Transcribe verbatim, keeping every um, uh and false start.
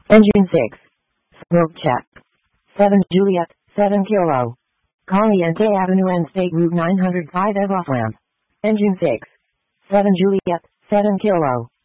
Engine six. Smoke check. seven Juliet, seven Kilo. Caliente Avenue and State Route nine hundred five F off ramp. Engine six. seven Juliet, seven Kilo.